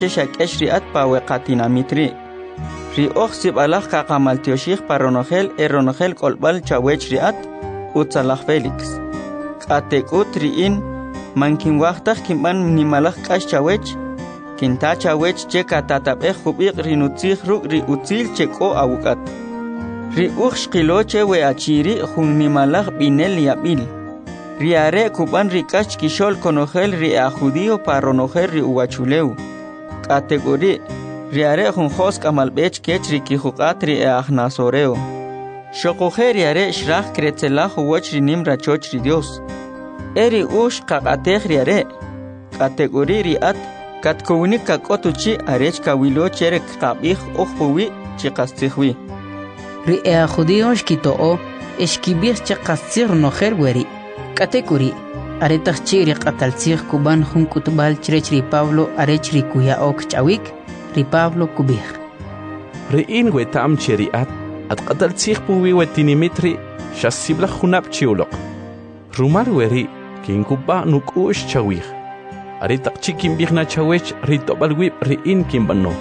shak'esh ri'at paweqatinamitri ri oqsib alaq qaqamaltioshik paronogel eronogel kolbal chawech ri'at utzalaq Felix q'atek'ut ri'in mankin waqtaj kinb'an nimalaj k'ax chawech kinta chawech che katatab'ej jub'iq rinutzij ruk' ri utzil che k'o awuk'at ri uj xqilo che we'achiri jun nimalaj b'inel yab'il ri are kub'an ri k'ax kixol konojel ri a judío paronojel ri uwachuleu q'atek'uri ri are jun jos k'amalb'ech kech ri kijuq'at ri aj nazoreo xoquje ri are xraj kretzelaj uwoch ri nim rachoch ri Dios eri uj qaq'atej ri are q'atek'uri ri at katkowinik kak'otuchi arech kawilo cherek qab'ij uj puwi chi qastzijwi ri a judío xkito'o exkib'ij che qastzij ronojel weri q'atek'uri aretaj chi ri q'ataltzij kub'an jun k'utb'al chirech ri Pablo arech ri kuya'ok ch'awik ri Pablo kub'ij ri'in weta'am che ri at q'ataltzij puwi wetinimit ri xassiblaj junab chiuloq rumal weri kinkub'a' nuk'u'x chawij aretaq chi kinb'ij na chawech ri to'b'al wib' ri'in kinb'ano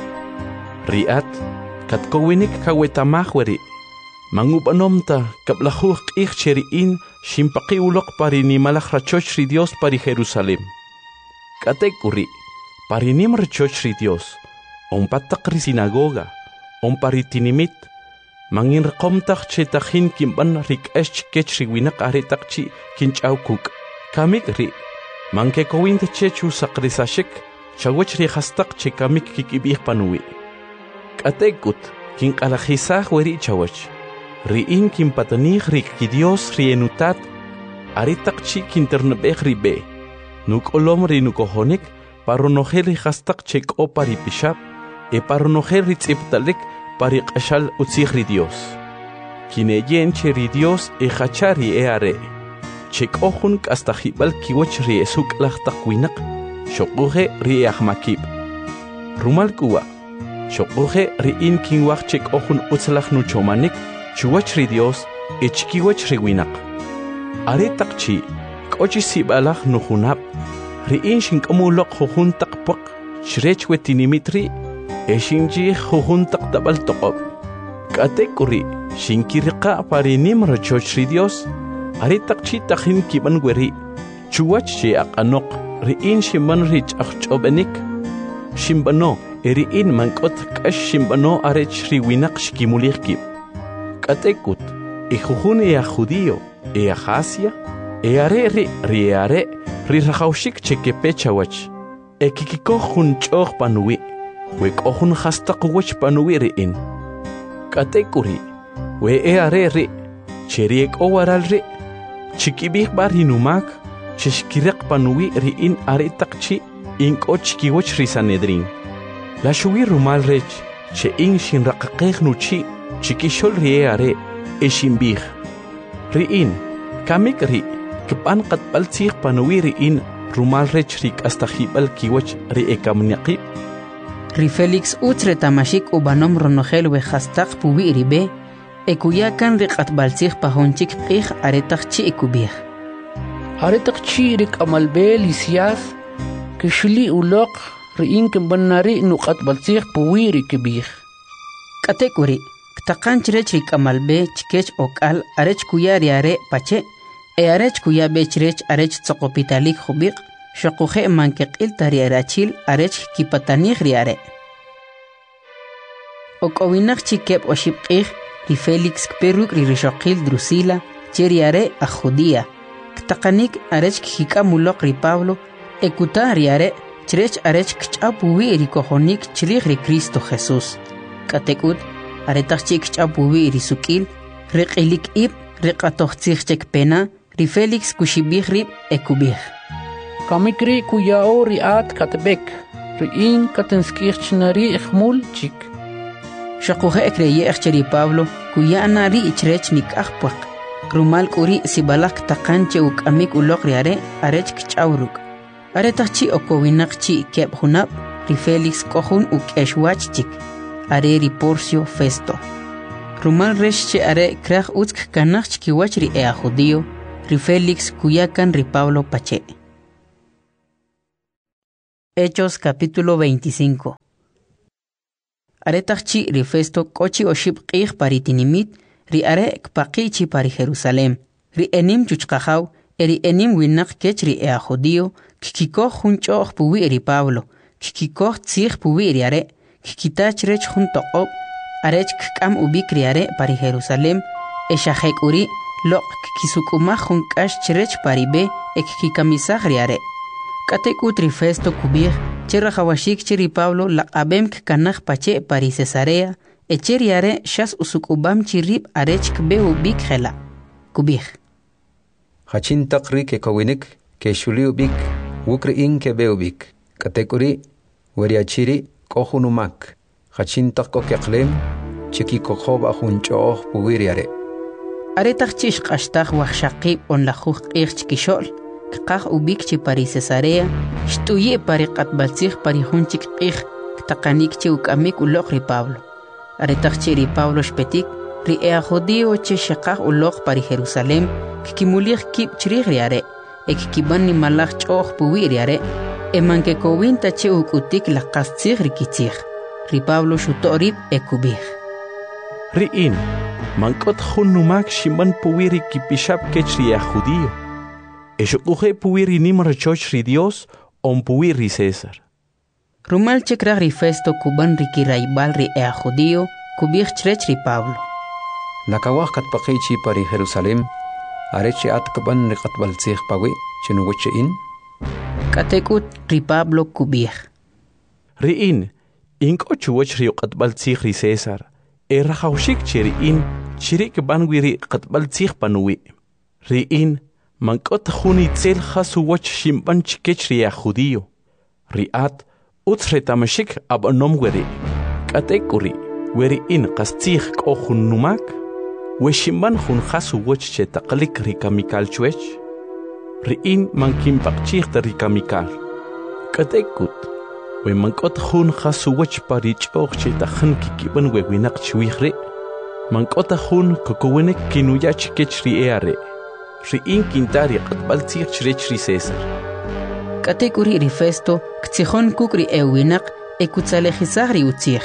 ri at katkowinik kawetamaj weri mangub'anomta kab'lajuj q'ij che ri'in xinpaqi uloq pari nimalaj rachoch ri Dios pari Jerusalem k'atek'uri pari nim rachoch ri Dios onpataq ri sinagoga onpari tinimit manginriqomtaj che tajin kinb'an ri k'ax chikech ri winaq aretaq chi kinch'aw kuk' kamik ri' mankekowinta che chusaq risaxik chawech ri jastaq che kamik kikib'ij panuwi k'atek'ut kinq'alajisaj weri chawech ri'in kinpatanij ri kidios ri enutat aretaq chi kinternab'ej ri b'e nuk'olom ri nukojonik paronojel ri jastaq che k'o pari pixab paronojel ri tz'ibtalik pari q'axal utzij ri Dios kineyen che ri Dios jachar ri are che k'o jun k'astajib'al kiwach ri esuk'laj taq winaq xoquje ri ajmakib' rumal k'uwa xoquje ri'in kinwaj che k'o jun utzlaj nuchomanik chuwach ri Dios chkiwach ri winaq aretaq chi k'o chi sib'alaj nujunab' ri'in xink'amuloq jujun taq puq xrech wetinimit ri' xinchij jujun taq tab'al toq'ob' k'atek'uri xinkiriqa' pari nim rachoch ri Dios aretaq chi tajin kib'an weri chuwach che aq'anoq ri'in xinb'an ri ch'ajch'ob'enik xinb'ano ri'in mank'ot k'ax xinb'ano arech ri winaq xkimulij kib' k'atek'ut jujun a judío a Asia are ri are ri rajawxik che kepe chawach kikikoj jun ch'oj panuwi we k'o jun jastaq woch panuwi ri'in k'atek'uri we are ri che ri k'o waral ri chikib'ij b'ar hinumak che xkiriq panuwi ri'in aretaq chi ink'o chkiwoch ri Sanedrín laxuwi rumal rech che in xinraqaqej nuchi chikixol ri are xinb'ij ri'in kamik ri kib'an qatb'al tzij panuwi ri'in rumal rech ri k'astajib'al kiwach ri ekamniaqib' ri Felix utz retamaxik ub'anom ronojel we jastaq puwi ri b'e kuyakan ri q'atb'al tzij pajonchik q'ij aretaq chi kub'ij aretaq chi ri k'amalb'e Lisias kixli uloq ri'in kinb'anari nuq'atb'al tzij puwi ri kib'ij k'atek'uri ktaqan chirech ri k'amalb'e chikech ok'al arech kuya ri are pache arech kuya b'e chirech arech tzoqopitalik jub'iq xoquje mankeq'ilta ri arachil arech kipatanij ri are ok'owinaq chi keb' oxib' q'ij ri Felix kperuk ri rixoqil Drusila che ri are aj judía ktaqanik arech kik'amuloq ri Pablo kuta ri are chirech arech kch'aw puwi ri kojonik chirij ri Cristo Jesús k'atek'ut aretaq chi kch'aw puwi ri suk'il ri q'ilik ib' ri q'atoj tzij chek pena ri Felix kuxib'ij rib' kub'ij kamik ri kuya'o ri at katb'ek ri'in katinsk'ij chnari ijmul chik xoquje kreye'ej che ri Pablo kuya'na ri chirech nik'aj puaq rumal k'uri sibalaj ktaqan che uk'amik uloq ri are arech kch'aw ruk' aretaq chi okowinaq chi keb' junab' ri Felix k'o jun uk'exwach chik are ri Porcio Festo rumal rex che are kraj utz kkanaj chkiwach ri a judío ri Felix kuyakan ri Pablo pache Hechos capítulo 25. Aretachchi ri Festo kochi oshib qih pari tinimit ri are kpaqichi pari Jerusalem. Ri enim chuchqajaw eri enim winak kech ri ea judío kikikoh junchoh puwi ri Pablo. Kikikoh tzih puwi ri are kikitach rech jun toqob arech kikam ubik ri are pari Jerusalem eshahek uri loq kikisukumah jun kash chrech pari be ekikamisah ri are. Katekut ri Festo kubih cherra hawashik chiri Pablo laqabem kanaj pache pari Cesarea echeri are shas usukubam chirib arech kbeu bik khela kubih Hachin taqri ke kawinik ke shuliu bik wukri in ke beu bik katekuri wariachiri kohunumak hachin taqko ke qlem chiki kokhob ahunchoh puwiri are taqchish qashtaq wahshaqib on la khuq chikishol kqaq ubik chi pari Cesarea shtuye pari qatbalsig pari hunchik qih taqanik chi ukamik uloq ri Pablo are taqchi ri Pablo shpetik ri ea judío che shaqaq uloq pari Jerusalem kimulich kib chrig ri are ekkiban ni malach choh puwi ri are emanke kowinta che ukutik la qastsig ri kitzig ri Pablo shutorib ekubih ri in mankot khunnumak shiman puwi ri kipishap kech ri ea judío Eshukuhe puwiri nimra choch ri Dios on puwiri César. Rumal chekrag ri Festo kuban ri kiraibal ri ea judío kubih chrech ri Pablo. Nakawah katpaqichi pari Jerusalem arechi atkaban ri qatbalzig pawi chinuwiche in. Katekut ri Pablo kubih. Ri in inko chuwach ri qatbalzig ri César errahawshik chiri in chirik banwiri qatbalzig panuwi. Ri in Mankot khuni tzel khasu wach shimban chikech ri judío. Riat utsretamashik abanom weri. Katekuri weri in qastzig kohun numak. We shimban khun khasu wach che taqlik ri kamikal chwech. Ri in mankim pakchig ri kamikal. Katekut we mankot khun khasu wach parich och che takhan kikiban we winak chwihre. Mankot khun kokowenek kinuya chikech ri eare. Ri in kintari qatbaltzig chrech ri César. Katekuri ri Festo ktsijon kukri ewinak ekutsalejizag ri utzig.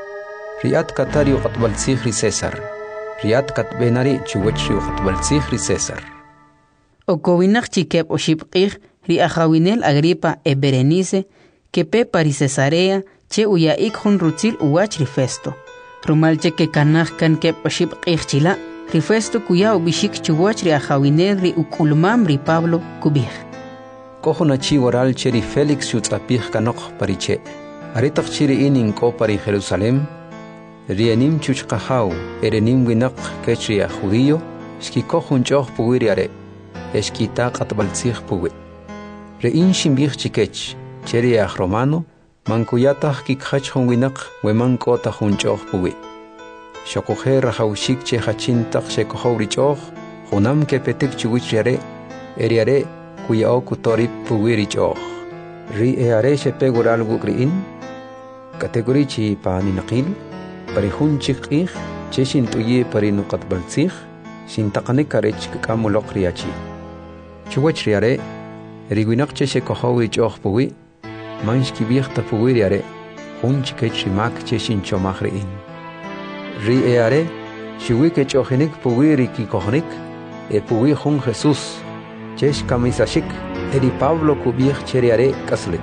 Riat katari qatbaltzig ri César. Riat katbenari chuwech ri qatbaltzig ri César. Okowinak chikep oshibqig ri ajawinel Agripa e Berenice kepe pari Cesarea che uyaik jun rutzil uwach ri Festo. Rumalche ke kanaj kan kep oshibqig chila ri Festo kuya ubishik chuwach ri ajawinel ri ukulmam ri Pablo kubih. Kohunachi waral cheri Felix yutzapih kanok pariche. Aritaq chiri inin ko pari Jerusalem. Rienim chuchqahaw erenim winak kechri a judío. Shki kohunchoh puwiri are. Eshkita qatbalzig puwi. Rein shimbih chikech cheri a romano. Mankuyatah kikhachon winak wemanko tahunchoh puwi. Shokohe rahawshik che hachintak shekohori choh, hunam ke petik chuwichare, eriare, kuyao kutorip puwiri choh. Ri eare shepegural gukriin, kategori chi paninakil, parihun chikih, che shintuye parinukat balzig, shintakanik arech kakamulok riachi. Chuwach riare, eriguinak che shekohori choh puwi, manshki viechta puwiriare, hun chikech rimak che shinchomachriin. Ri eare, shiwi ke chohinik puwiri ki kohnik, e puwi hun Jesús, chesh kamisashik, eri Pablo kubih cheriare kaslik.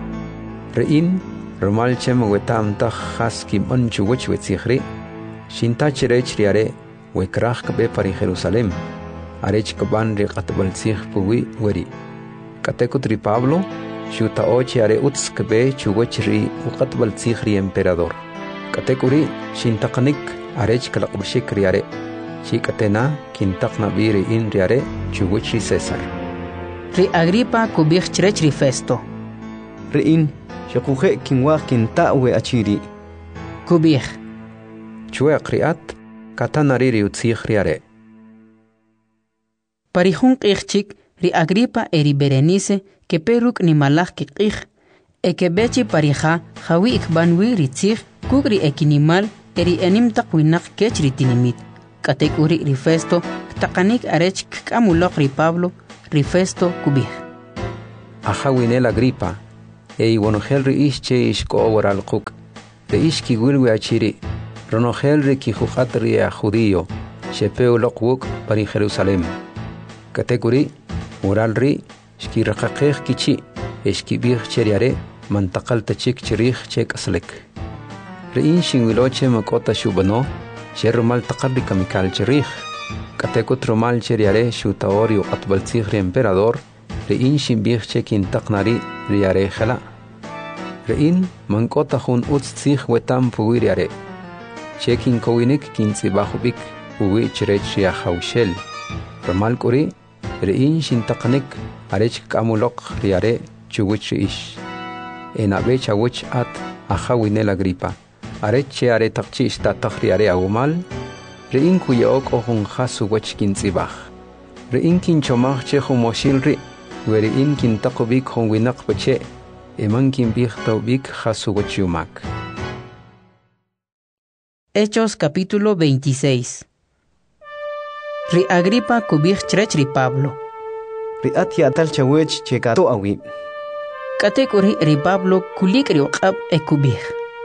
Rein, romal chem wetam tach has kim onchu wech wetzihri, shinta cherech riare, wekrach kbe pari Jerusalem, arech kaban ri qatbalzig puwi weri. Katekut ri Pablo, shuta ochi are utz kbe chuwech ri uqatbalzig ri emperador. Katekuri shintaqnik arech kalaqbshik riare. Shikatena kintaqna biri in riare chuwich ri César. Ri Agripa kubih chrech ri Festo. Ri in shakuje kinwa kintawe achiri. Kubih. Chue kriat katanari ri utzig riare. Parihun qihchik ri Agripa eri Berenice ke peruk ni malach qih ekebechi parija jawi ikbanwi ri tzig kugri ekinimal eri enim taqwinak kech ri tinimit. Katekuri ri Festo taqanik arech kkamulok ri Pablo ri Festo kubih. Ajawinel Agripa, Iwanogel riish che ishko waral kuk. Riish ki wilwi achiri. Ronogel ri ki jukat ri a judío. Shepeo lokwuk pari Jerusalem. Kategori waral ri shki rakakeh kichi. Eshki bih cheriare mantakal tachik chirich chek aslek. Riin shinwiloche makota shubano. Sherrumal takarri kamikal chirich. Katekut romal cheriare shutaorio atbaltzigri emperador. Riin shimbih chekin taknari riare jala. Riin mankota hun utzig wetam puwiriare. Chekin kowinik kintzibahubik uwi chirech riahaushel. Romal kuri riin shintaknik arech kamulok riare chuwich riish. Enabech awich at ahawinel Agripa. Arech are takchish tatak riare agumal. Riin kuyaok ohun hasu wech kintzibah. Riin kinchomach che humoshilri. Weriin kintakubik hon winak pache, eman kinbih taubik hasuwachumak. Hechos capítulo 26. Ri Agripa kubih chrech ri Pablo. Ri atia tal chawech chekato awi. Katekuri ri Pablo kulik ri oqab e kubih.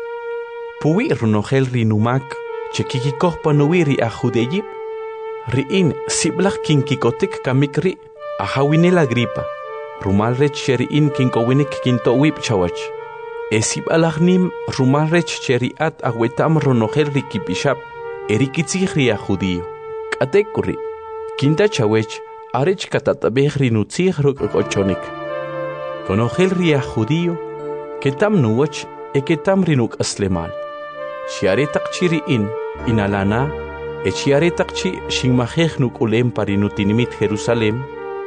Puwi runogel ri numak, chekikikoh panuwi ri ajudeyib. Riin siblach kinkikotik kamikri. Ahawinel Agripa, rumalrech cheriin kinkowinik kintowip chawach. Esib alagnim rumalrech cheriat awetam ronogel rikipishap, erikitzig ria judío. Katekuri, kinta chawech, arech katatabeh rinutzig rukochonik. Konogel ria judío, ketam nuwach, ketam rinuk aslemal. Chiaretak chiriin, inalana, chiaretak chi shingmajeh nuk ulem parinutinimit Jerusalem.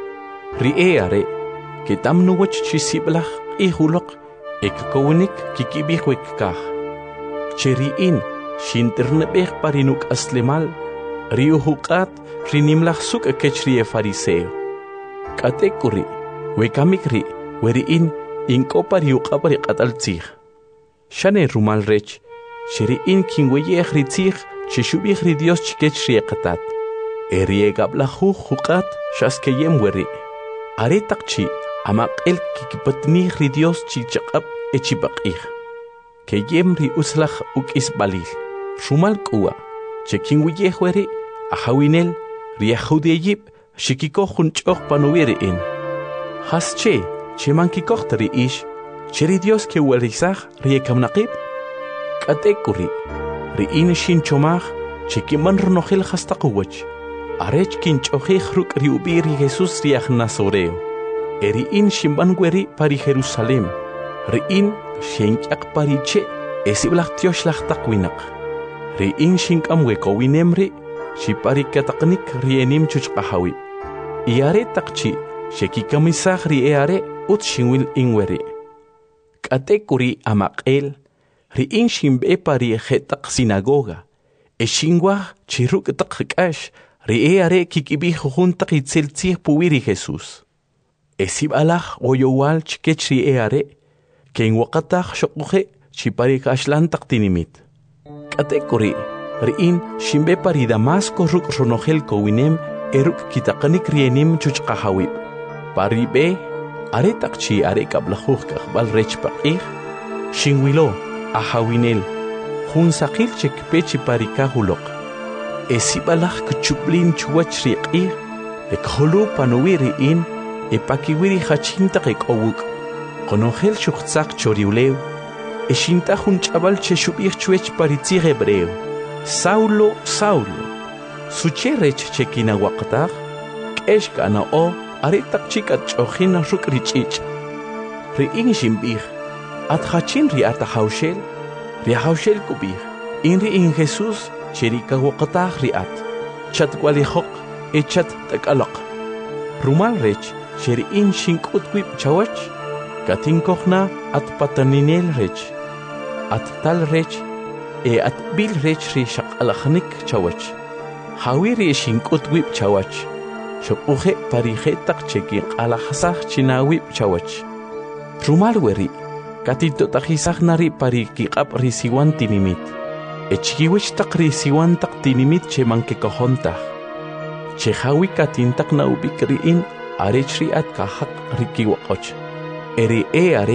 Ri'eare, que tam nuwach chisiblach ihulok, kowinik kikibihwek kah. Cheriin, shinternebeh parinuk aslemal, riuhukat rinimlach suk kechrie fariseo. Katekuri, wekamikri, weriin, inko pariukabri kataltzig. Shane rumal rech, cheriin kinweyeh ritzig, chishubih ridios chikechrie katat. Eriegablahu hukat, shaskeyem weri. Aretakchi amaqel kikipatni ri Dios chichaqab echibaqih. Que yemri uslach ukisbalil. Rumal kuwa. Chekin wiyehweri ahawinel riahudeyib shikikohun choch panuwiri in. Hasche cheman kikohtari ish cheri Dios ke werisach riekamnaqib. Katekuri riin shin chomach chekiman rnohil hastaquwach. Arech kinchohej ruk riubiri Jesus riach Nazoreo. Eriin shimbangueri pari Jerusalem. Riin shenyak pariche esiblach tioslach takwinak. Riin shinkamwe kowinemri shiparikataknik rienim chuchqahawi. Iare takchi shekikamisach rieare ut shinwil inweri. Katekuri amaqel riin shimbe pari jetak sinagoga. Eshingwa chiruk takhikash Ri'eare kikibih junta kitzeltzih puwiri Jesús. Esib alach oyowal chikech ri'eare, ken wakatach shokuje chiparik ashlantak tinimit. Katekuri, ri'in shimbe pari Damasco ruk ronogel kowinem eruk kitakanik rienim chuchqahawib. Pari be, aretak chi are kablajuj kakbal rech paqih, shinwilo, ahawinel, jun sakil chekpe chiparikahulok. Esibalach kuchublin chuwach riqih, ekholu panuwiri in, epakiwiri hachinta qekowuk. Konogel shukhtzak choriuleu, eshinta jun chabal cheshubih chuech paritzig hebreo. Saulo, Saulo, sucherech chekina waqtaq, k'eshkana o, aretak chikat chojina ruk richich. Ri'in shimbih, atjachin riatahaushel, riahaushel kubih, in ri'in Jesús, Cherika waqatah riat, chat walihok, echat takalak. Rumal rech, cheriin shinkutwip chawach, katinkohna at pataninel rech, at tal rech, at bil rech ri shakalachnik chawach. Hawiri shinkutwip chawach, shopuje parijetak cheki alahasach chinawip chawach. Rumal weri, katitotajisach nari parikikap risiwan tinimit. Echkiwich takri siwan tak tinimit che mankekohontah. Che hawi katintak na ubikriin arechri at kahak rikiwakoch. Eri are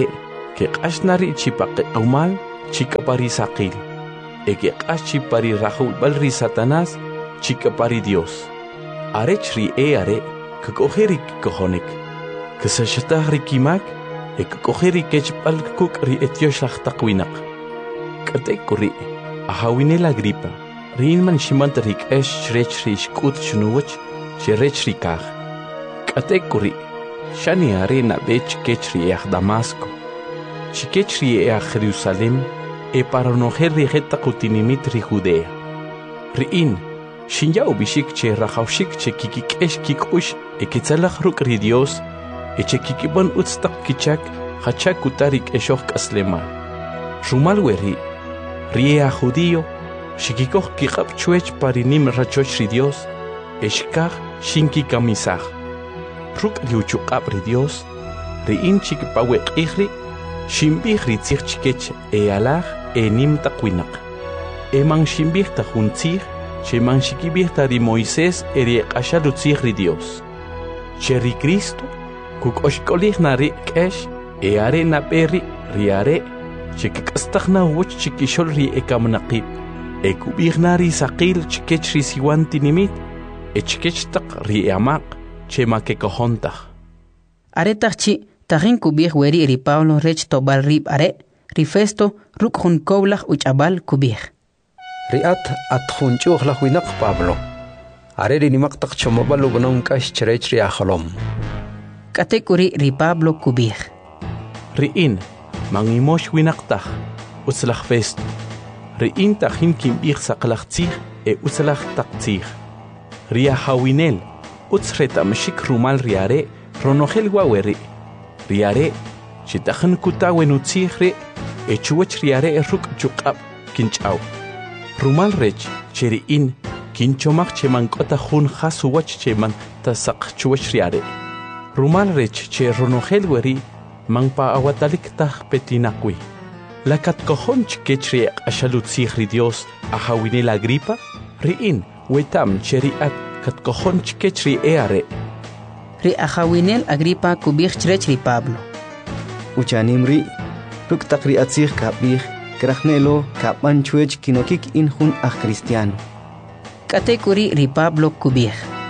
que qashnari chipaqe umal chikapari saqil que qashchipari rahul balri Satanás chikapari Dios arech ri are que cogeri cojonik que se shatagri kimak que cogeri kechpal kukri etioshach taqwinak kate kuri ahawine la gripa rinman shimantrik esh shrech kut shnuwach shrech rikah kate kuri shani arena bech kechri Damasco chikechri Jerusalem para no herrijeta kutinimit ri Judea riin shinja ubishik che rahawshik che kikikesh kikush ekitsalach ruk ri Dios che kikibon utstak kichak hachak kutarik eshok aslemal rumal weri ria judío shikikoh kikap chuech parinim rachoch ri Dios eshkach shinki kamisach ruk riuchukap ri Dios riin chikipawek ihri shimbih ritzich chikech alach enim taqwinak eman shimbih tajuntzich cheman shikibih ri Moisés eri qashalutzich ri Dios cheri Cristo kukoshkolih nari kesh are na peri riare chikikastagna wuch chikishol ri ekamnaqib ekubih nari saqil chikech ri siwantinimit echkechtaq ri amaq chemakekohontah aretachchi tahin kubih weri ri Pablo rech tobal rib are ri Festo ruk hun koblach uchabal kubih riat atkhunchuh la huinak Pablo are ri nimaq chomobal ubnon kash cherech ri akholom katekuri ri Pablo kubih riin mangimosh winaqtah uslach Festo riin tahin kimbih saqlachtzih uslach taqtzih ria hawinel utsreta mashik rumal riare ronogel waweri riare chitahan kutawen utzihre echuwech riare ruk chuqab kinchaw rumal rech cheriin kinchomaq chemankota hun khasuwach cheman tasaq chuwech riare rumal rech che ronogel weri mangpa awatalik tah petinaqwi lakat kohon chkechri ashalutzihri Dios ahawine la gripa riin wetam cheriat kat kohon chkechri are ri ahawinel Agripa kubih chrech ri Pablo Uchanimri ruk takri atzih kapih krachnelo kapan chuech kinokik inhun cristiano katekuri ri Pablo kubih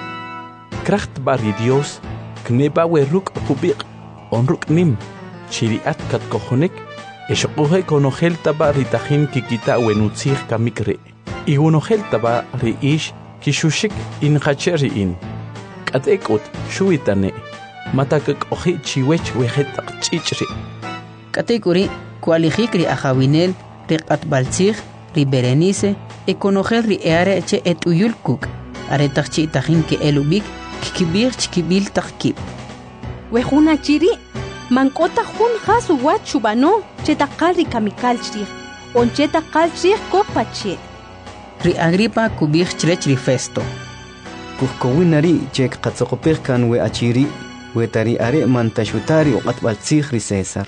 kracht bari Dios kneba we ruk kubih on ruk nim chiriat kat kohonek eshoqohe konogel taba ri tahin kikita wenutzih kamikre y unogel taba ri ish kishushik in khacheri in katekut shuitane matakak ohi chiwech wehetaq chichri katekuri kualijik ri ahawinel ri qatbaltzih ri Berenice ekonogel ri eare che etuyulkuk aretachchi tahin ke elubik kikibir chikibil taqkib wejuna chiri mankota hun hasu wachubano chetaqal ri kamikalchri on chetaqal chri kopache ri Agripa kubih chrech ri Festo kuhkowinari chek qatzokopih kan we achiri we tari are mantashutari uqatbaltzih ri César.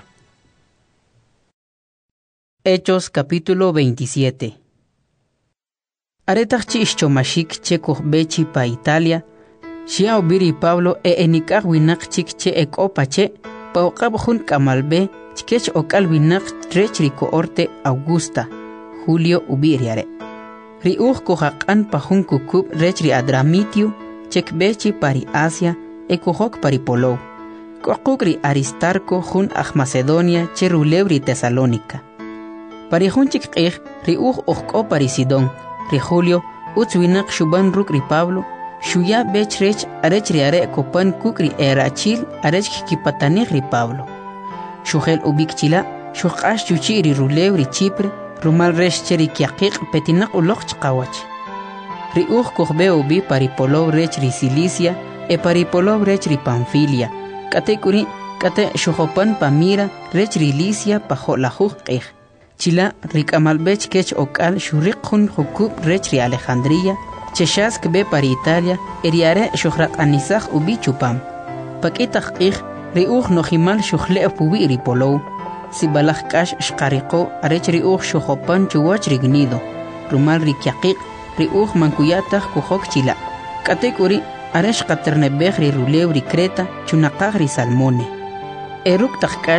Hechos capítulo 27. Aretachchi ischomashik che kuhbechi pa Italia shia ubiri Pablo enikah winak chik che ekopache pa uqab hun kamalbe chkech okal winak trech ri coorte Augusta Julio ubiriare ri kuhaqan pa hun kukub rech ri Adramitio chekbechi pari Asia kuhok pari Polo kuhuk ri Aristarco hun Macedonia che rulebri Tesalónica pari hun chikqih ri uhko pari Sidón ri Julio utzwinak shuban ruk ri Pablo shuya bech rech arech ri are kopan kukri erachil arech kipatanih ri Pablo shuhel ubikchila shuqash chuchi ri rulebri Chipre rumal resh cheri kiaqiq petinak uloq chqawach ri kuhbe ubi pari Polo rech ri Cilicia pari Polo rech ri Panfilia katekuri kate shuhopan pamira rech ri Licia pajolajuj qih chila ri kamalbech kech okal shuriqun hukub rech ri Alejandría cheshask be pari Italia eriare shuhraq anisaj ubi chupam pakitaq qih ri nojimal shuhle pubi ri Polo sibalaj kash shqariqo arech ri shuhopan chuwach ri gnido rumal ri kiaqiq ri mankuyataq kuhok chila katekuri aresh qaternebej ri rulew ri Creta chunaqaj ri Salmone eruk taqkash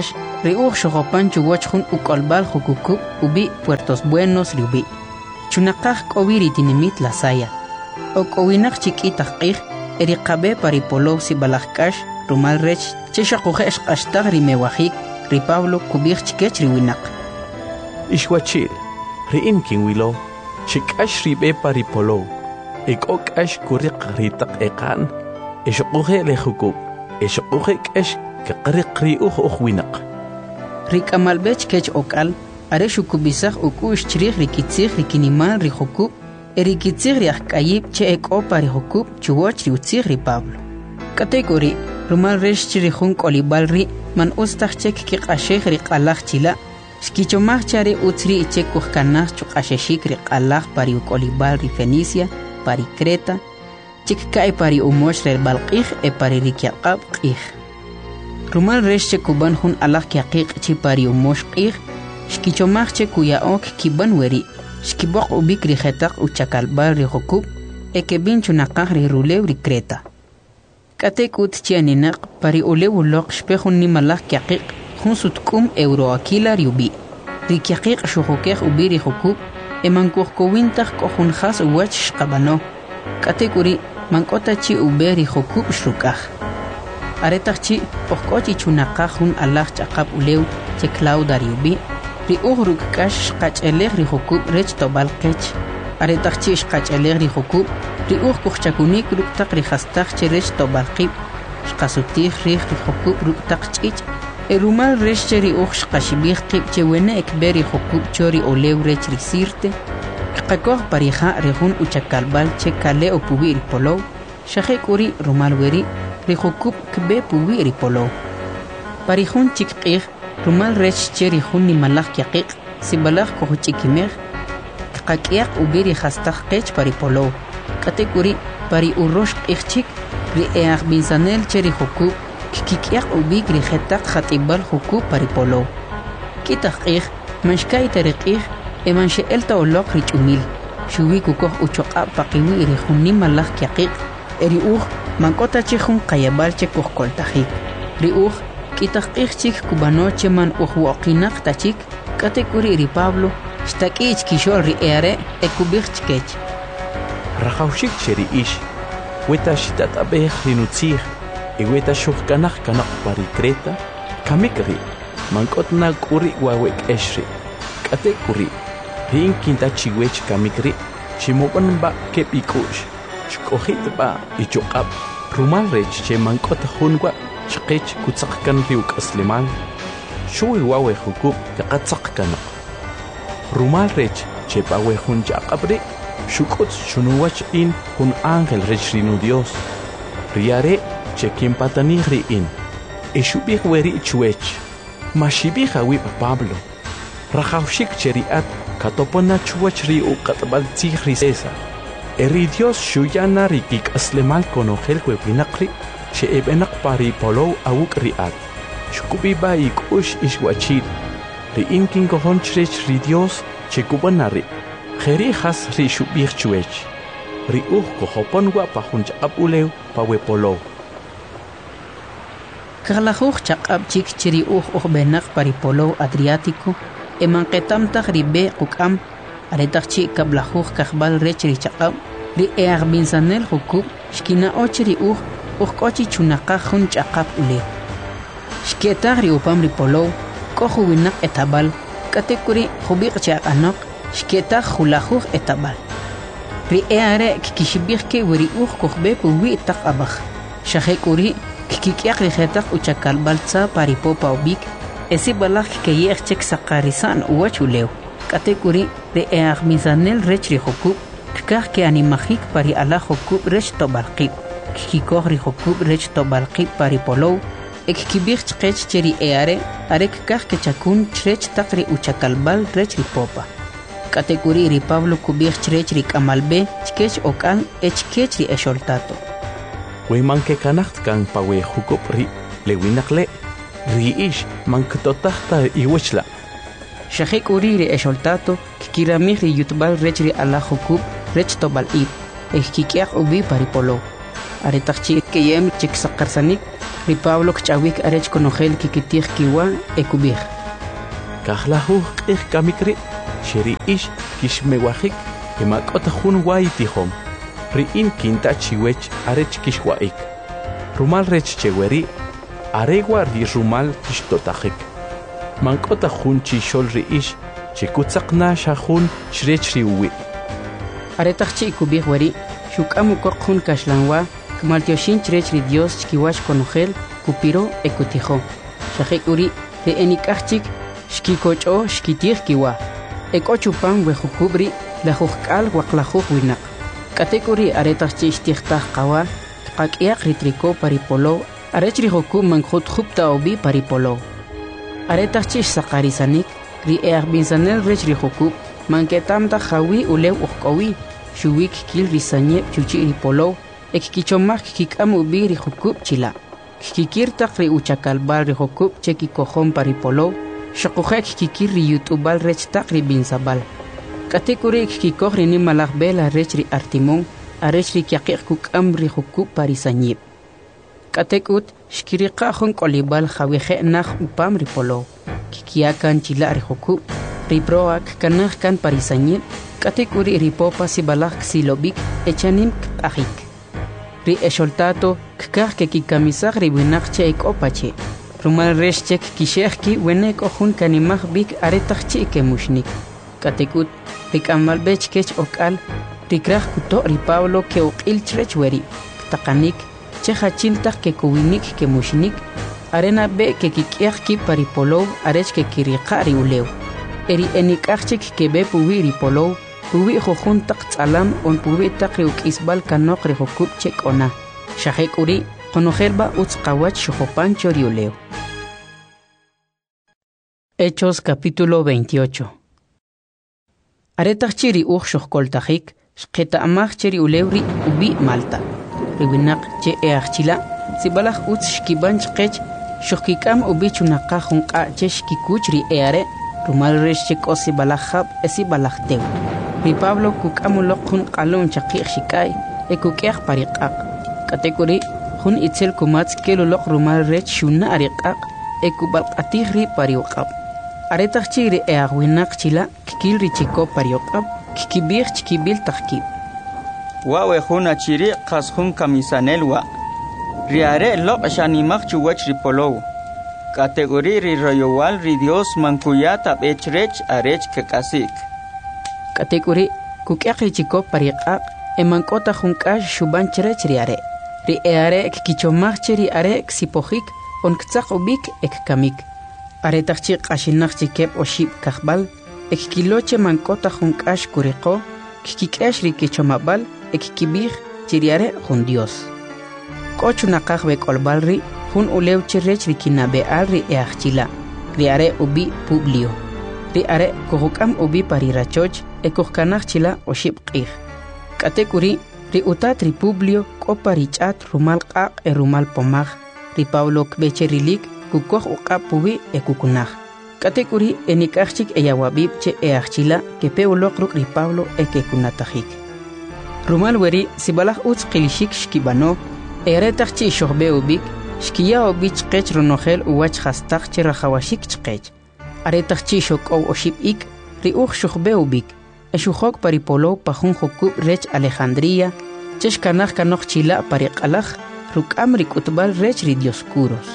Riuj xogopan chuwochjun ukolbal jukukub ubi Puertos Buenos riubi. Chunaqaj k'owiri tinimit la saya. Ok'owinaq chik'itaq q'ij eriqabe paripolov sibalajk'ax rumal rech chexaquje xq'axtaj rimewajik ri Pablo kubij chikech riwinaq. Ixwachil, ri'in kinwilo, chik'ax ribe paripolov, ik'ok'ax kuriq ritaq eqan, ixoquje lejukub, ixoquje k'ex kaqriq riuj ujwinaq. Rik'amalbech kech ok'al, are xukubisaj uk'u'x chrij rikitzij rikinimal rijukub, erikitzij riajk'ayib che ek'opa rijukub chuwoch riutzij ri Pablo. Katekori, rumal rex chirijun k'olibal ri man ustaj chek kiq'axej riq'alaj chila', xkichomaj chari utzri ichek ujkanaj chuq'axexik riq'alaj pari uk'olibal ri Fenicia, pari Creta, chikka'y pari umoch rebal q'ij e pari rikyaq'ab q'ij. Rumal rex chekuban jun alaj kyaqiq chi pari umoch q'ij, xkichomaj che kuya'ok kiban weri, xkiboq ubik rijetaq uchakalbal rijukub, e kebin chunaqaj rirulew ri Creta. Katek ut chianinaq pari ulew uloq xpejun nimalaj kyaqiq jun sutk'um euroakila riubi. Ri kyaqiq xujukej ubi rijukub, e mankujkowintaj k'ojun jas uwach xqabano. Katek uri mank'ota chi ube rijukub xruk'aj. Aretaj chi pojk'ochi chunaqaj jun alaj ch'aqab ulew che Clauda riubi, ri uj ruk'k'ax xqach'elej rijukub rech tobal qech. Aretaj chi xqach'elej rijukub, ri uj kujchakunik ruk'taq rijastaj che rech tobal qib, xqasutij rij rijukub ruk'taq ch'ich', e rumal rex che ri uj xqaxibij qib che wene ekbe rijukub cho ri olew rech ri Sirte, qakoj parija rijun uchakalbal che kale o pubi ri Polow, xajek uri rumal weri rijukub kbe pubi ri Polow. Parijun chik q'ij, rumal rech che rijun nimalaj kyaqiq, sibalaj kujuch'ikimej, qak'iyaq ubi rijastaj qech pari Polow. Katek uri pari urox q'ij chik, ri eaj binsanel che rijukub, kik'iyaq ubik rijetaq jat'ibal jukub pari Polow. Kitaq q'ij, manxka'yta ri q'ij, e manxe'elta oloq ri ch'umil, xuwi kukoj uchoq'ab paqiwi rijun nimalaj kyaqiq, e ri uj mank'ota che jun qayabal che kujkoltajik. Ri uj kitaq q'ij chik kubano che man ujwoqinaq tachik, katek uri ri Pablo xtak'i chkixol ri eare e kubij chkech. Rajawxik che ri'ix, weta xitat'abej rinutzij, y weta xujkanaj kanaq pari Creta, kamik ri, mank'otna k'uri wawek'ex ri, k'atek uri, ri'in kintachiwech kamik ri, ximob'anba keb' ik'u'x, xk'ojitb'a ichoq'ab, rumal rech che mank'ota junwa chqech kutzaqkan ri uk'aslemal, xuwi wawe jukub kaqatzaq kanaq. Rumal rech che pawe jun ch'aq'ab ri, xuk'utz xunuwach in jun ángel rech rinu Dios, riare che kinpatanij ri'in, e xubij weri chuech, ma xibij awib Pablo, rajawxik che ri'at katopona chuwach ri uqatb'al tzij ri César, e ri Dios xuyana ri kik'aslemal konojel wewinaq ri, che eb'enaq pari Polow awuk' ri'at, xukubiba ik'ux ixwachil, ri'in kinkojon chrech ri Dios che kubana ri, jeri jas ri xubij chuech, ri uj kojopon wa pa jun ch'aq'ab ulew pa we Polow. Kaqlajuj chaq'ab chik che ri uj ujbenaq pari Polow Adriático, e manqetamtaj ri be quk'am, aretaj chi kablajuj kajbal rech ri chaq'ab, ri eaj binsanel jukub, xkina'o che ri uj ujk'ochi chunaqaj jun ch'aqab ulew. Xk'etaj ri upam ri Polow, k'oj uwinaq etabal, k'atek uri jubiq che aq'anoq, xk'etaj julajuj etabal. Ri eare kikixibij ke weri uj kujbe puwi taq abaj, xajek uri kik'iyaq rijetaq uchakalbal tza pari popa ubik, esi balaj kikeyej chek saqarisan uwach ulew. K'atek uri ri eaj misanel rech ri jukub, kikaj ke animajik pari ala jukub rech tobal qib, kikikoj ri jukub rech tobal qib pari Polow, e kikibij chqech che ri eare, are kikaj ke chakun chrech taq ri uchakalbal rech ri popa. K'atek uri ri Pablo kubij chrech ri k'amalbe chkech ok'an e chkech ri exoltato. We manke kanacht kan pa we jukub ri, lewinaq le, ri'ix manktotajta iwechla. Xajek uri ri exoltato, kikiramij ri yutbal rech ri ala jukub rech tobal ib, e kik'iyaq ubi pari Polow. Aretaj chi keyem chik saqarsanik, ri Pablo kchawik arech konogel kikitij kiwa ekubij. Kahlahu qih kamikri sheri ish kishmewajik kemakota hun wai tihom. Riin kinta chiwech arech kishwaik. Rumal rech cheweri aregwa ri rumal kishtotajik. Mankota hun chishol ri ish chikutzakna shahun shrech riwi. Aretachchi kubij weri shukamu kokun kashlanwa kmaltioshin chrech ri Dios chkiwach konogel kupiro ekutijo. Shahik uri ri enikachik shkikocho shkitij kiwa. Ekochupan wejukubri la jukal waklajuj winak. Katekuri aretachchi ishtijtaj qawa qakiaq ritriko paripolo arechri hoku mankhut khupta obi paripolo. Aretachchi saqarisanik ri earbinsanel rechri hoku manketamta jawi ulew uqowi shuwik kil risanye chuchi ripolo ekkichomaj kikam ubi ri hoku chila. Kikirtaq ri uchakalbal ri hoku cheki kojon paripolo shaqujek kikir ri yutubal rechtaq ri binsabal. Katekuri kikoj ri nimalaj bela rechri artimon arechri kyaqiq kukam ri hoku parisanyib. Katekut shkiriqa jon kolibal jawije naj upam ripolo kikiakan chila ri hoku riproak kanaj kan parisanyib. Katekuri ripopa sibalaj silobik echanim k'ajik. Ri esholtato kkaj ke kikamisaj ri winaq che ekopache. Rumal reshchek kishejki wenek ojun kanimaj bik aretachchi kemushnik. Katekut rikamalbech kech okal rikraj kuto ri Pablo ke uqil chrech weri taqanik chejachiltaj ke kuwinik ke mushnik arena be ke kikiaj ki paripolo arech ke kiriqa ri ulew eri enikajchik ke be puwi ri polo puwi jojun taq tsalam on puwi taq ri ukisbal kanok ri jokub chek ona shahek uri konojelba utzqawach shojopancho ri ulew. Hechos capítulo 28. Aretachchi ri uj shojkoltajik shqeta amaj cheri ulewri ubi Malta. Riwinaq che eachchila sibalaj utz shkiban chqech shojkikam ubi chunaqaj junqa che shkikuch ri eare rumal resh che kosi balajab esi balajtew. Ri Pablo kukamuloq jun qalun chaqiq shikay ekukej pariqaq. Katekuri jun itzel kumatz keluloq rumal rech shuna ariqaq ekubalqatij ri pariuqab. Aretachchi ri eagwinaq chila kikil ri chiko pariuqab kikibij chkibil tajkib. Wawe juna chiri qasjun kamisanelwa. Riare loq shanimaj chuwach ripolow. Kategori ri royowal ri Dios mankuyata bechrech arech kekasik. Kategori kukyaq ri chiko pariqaq emankota junkash shuban chrech riare. Ri eare kikichomaj cheri are ksipojik onktaq ubik ekkamik. Aretachchi qashinaq chikep oshib kajbal ekkiloche mankota junkash kuriqo kikikesh ri kichomabal ekkibij chiriare jun Dios. Kochunaqaj bekolbal ri jun ulew chirech ri kinabeal ri eachchila riare ubi Publio. Riare kojukam ubi parirachoch ekojkanaj chila oshib qij. Katekuri ri utat ri Publio koparich'at rumal qaq e rumal pomaj ri Pablo kbecherilik kukoj uqab pubi ekukunaj. Katekuri enikajchik eyawabib che eachchila kepe uloq ruk ri Pablo ekekunatajik. Rumal weri sibalaj utz qilishik shkibano eretachchi shohbe ubik shkiya ubich qech ronogel uwach hastaq che rajawashik chqech. Aretachchi shokow oshib ik ri uj shohbe ubik eshujok paripolo pajun jokub rech Alejandría cheshkanaj kanoj chila pariqalaj rukam ri kutbal rech ri Dioscuros.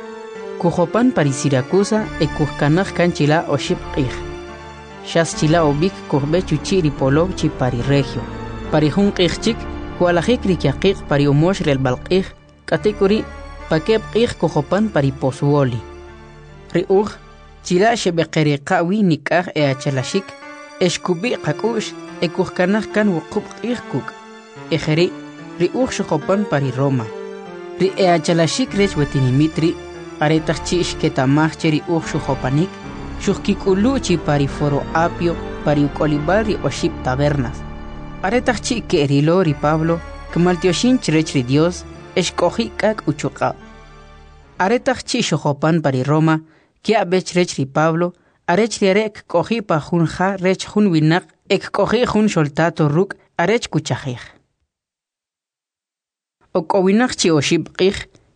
Kujopan pari Siracusa ekujkanaj kan chila oshib qij. Shas chila ubik kujbe chuchi ri polo chi pari regio. Pari jun qijchik kualajik ri kyaqiq pari umosh rel balqij katekuri pakeb qij kujopan pari posuoli. Ri uj chila shebeqeriqawi nikaj eachalashik eshkubi qakush ekujkanaj kan wuqub qij kuk. Ejeri ri uj shojopan pari Roma. Ri eachalashik rech wetinimitri aretachchi ishketamaj cheri uj shujopanik shujkikulu chi pari foro apio pari ukolibal ri oshib tabernas. Aretachchi kerilo ri Pablo kmaltioshin chrech ri Dios eshkoji kak uchuqab. Aretachchi shojopan pari Roma kia bech rech ri Pablo arech riarek koji pa jun ja rech jun winak ek koji jun soltato ruk arech kuchajij. Okowinak chi oshib qij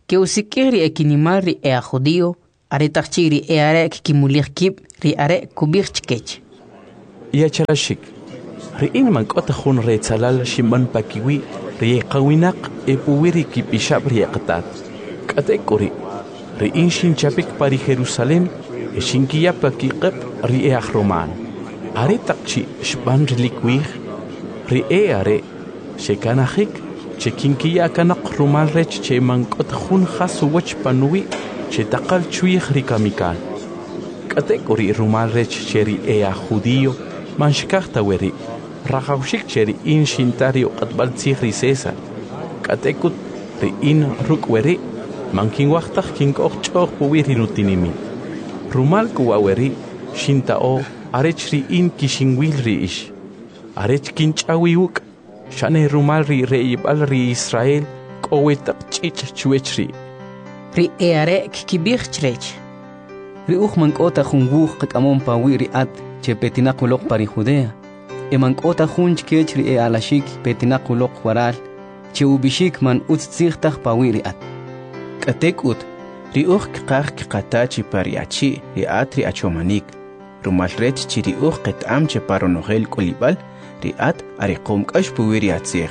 que usikih ri ekinimal ri ea judío, are tachchi ri eare kikimulih kib ri are kubih chkech. Yacharashik, ri in man kota khun re tsalal shimban pakiwi ri qawinak e puwiri kipishab ri qatat. Katekuri, ri in shin chapik pari Jerusalem e shinkiya pakiqib ri e roman. Are takchi shban ri likwih ri e are shekanahik chekinkiya kanak rumal rech che man kota khun khasu wach panui che taqal chuih ri kamikal. Katekuri rumal rech cheri e a judío man shkachta weri rajawshik cheri in shintario qatbal tzihri César. Katekut ri in rukweri man kin waqtaq kin qoqchoq puwiri nutinimi. Rumal kuwaweri shintao arech ri in kishinwil ri ish. Arech kin chawiuk shane rumal ri reibal ri Israel qowetaq chich chuechri. Ri eare kikibih chrech. Ri man kota khunguh qamon pawi ri at che petinakulok pari Judea. E man kota khunch kech ri e alashik petinakulok waral che ubishik man utzigtaq pawi ri at. Katekut ri qaq qatachi pariachi ri at ri achomanik. Rumalrech chi ri qetam che paronogel kolibal ri at ari qomqash puwi ri atzig.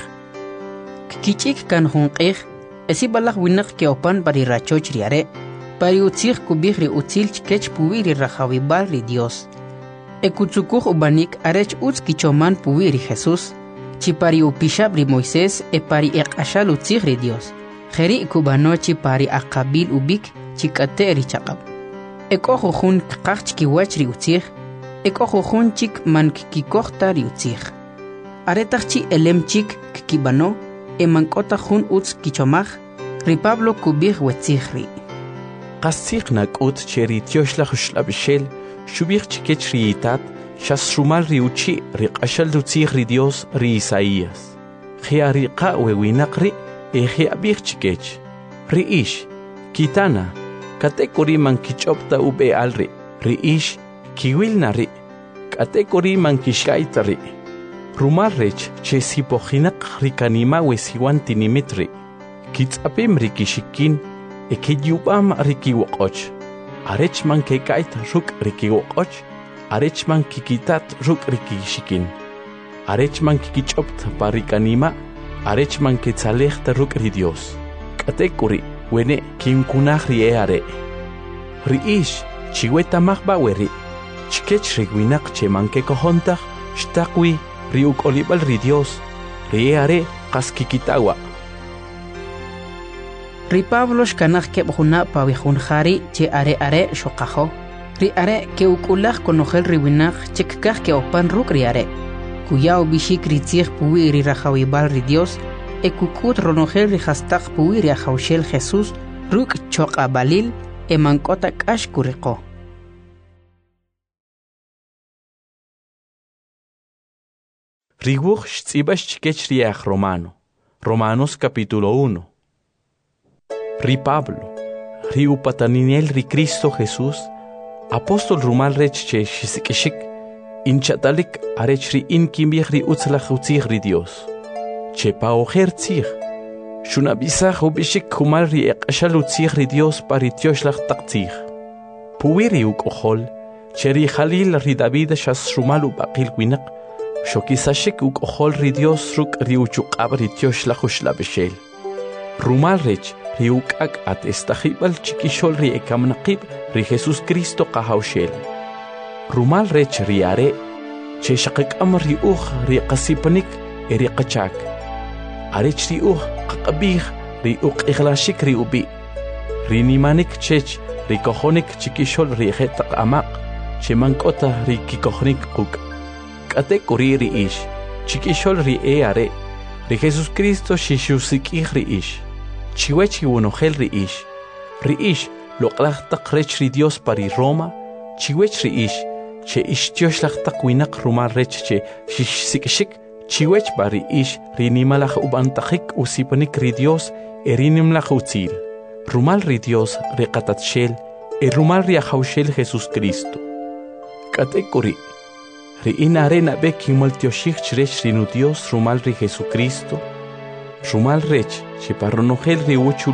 Kichik kan hunqih esi balaq winaq ke opan pari rachoch ri are. Pari utzig kubih ri utzil chkech puwi ri rajawibal ri Dios. Ekutsukuj ubanik arech utz kichoman puwi ri Jesús. Chi pari upishab ri Moisés e pari eqashal utzig ri Dios. Jeri kubano chi pari aqabil ubik chi kate ri chaqab. Ekojujun qaqch kiwach ri utzig. Ekojujun chik man kikohta ri utzig. Aretach chi elem chik kibano e mankota jun utz kichomaj. Ri Pablo kubih wetzig ri. Qasig nakut cheri tioshlach shlabshel shubich chikech riitat shas rumal riuchi riqashal rutzig ri Dios ri Isaías. Khiariqa wewinaqri e khiabich chikech. Ri ish kitana katekuri man kichopta ube alri. Ri ish kiwilna ri katekuri man kishkaita ri. Rumal rech che sipojinak rikanima wesiwan tinimitri. Kitzapim rikishikin ekiyubam rikiwoqoch. Arechman kekait ruk rikiwoqoch. Arechman kikitat ruk rikishikin. Arechman kikichopt parikanima. Arechman ketzalejta ruk ri Dios. Katekuri wene kinkunaj ri eare. Ri ish chiweta mahbaweri. Chikech rigwinak cheman kekojontaj shtakwi riuk olibal ri Dios. Ri eare qaskikitawa. Ri Pablo shkanaj kebjuna pawihun jari che are shoqajo. Ri are ke ukulaj konojel ri winaj chekkaj ke opan ruk ri are. Kuyao bishik ri tzig puwi ri rajawibal ri Dios. E kukut ronojel ri hastaq puwi ri ajawshel Jesús ruk choqa balil e mankota kash kuriqo. Riguj shtsibash chikech riach Romano. Romanos capítulo 1. Ri Pablo, ri upataninel ri Cristo Jesús, apóstol rumal rech che shisikishik, inchatalik arech ri inkimbih ri utzlach utzig ri Dios. Che paojer tzig, shunabisach ubishik kumal ri eqashal utzig ri Dios pari tioshlach taktzig. Puwiri ukohol, che ri Jalil ri David shas rumal ubaqil winak, shokisashik ukohol ri Dios ruk ri uchuqab ri tioshlach ushlabishel. Rumal rech riukak at estajibal chikishol ri ekamnaqib ri Jesus Cristo qahawshel. Rumal rech riare che shaqikam ri ri qasipanik eri qachak. Arech ri qaqabih ri iglashik ri ubi. Ri nimanik chech ri kohonik chikishol ri hetaq amaq che mankota ri kikohnik quk. Katekuri ri ish chikishol ri eare ri Jesus Cristo shishusikih ri ish. Chiwechi wonogel ri ish loqlaj taqrech ri Dios pari Roma, chiwech ri ish, che ish tioshlaj taqwinak rumal rech che shishsikishik, chiwech bari ish ri nimalaj ubantajik usipanik ri Dios erinimlaj utzil. Rumal ri Dios ri qatatshel, rumal ri ajawshel Jesus Cristo. Katekuri, ri inarena be kimal tioshik chrech ri nu Dios rumal ri Jesucristo, rumal rech che parronogel ri uchuleu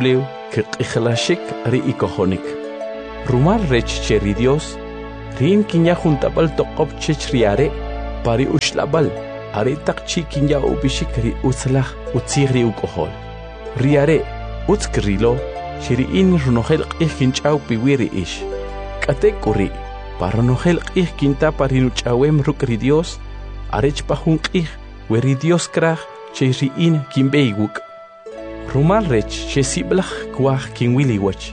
q'iqlashik ri ikojonik. Rumal rech cheri Dios, rin kinya juntabal toqob chech riare, pari ushlabal, ari takchi kinya ubishik ri utzlach utzigri ukojol. Riare, utzkrilo, cheri in runojel q'ij kinch'aw piwiri ish. K'ate kuri, paronojel q'ij kinta parinuch'awem ruk ri Dios, arech pajun q'ij, weri Dios kraj, cheri in kinbeywuk. Rumal rech chesiblach kwaj kinwiliwach.